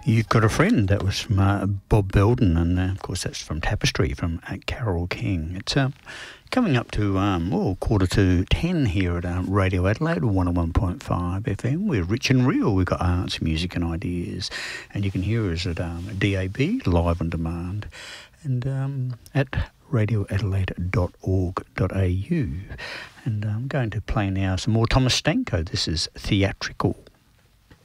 You've Got a Friend. That was from Bob Belden, and of course that's from Tapestry from Carole King. It's coming up to 9:45 here at Radio Adelaide, 101.5 FM. We're rich and real. We've got arts, music and ideas, and you can hear us at DAB, live on demand, and at radioadelaide.org.au. And I'm going to play now some more Thomas Stanko. This is Theatrical.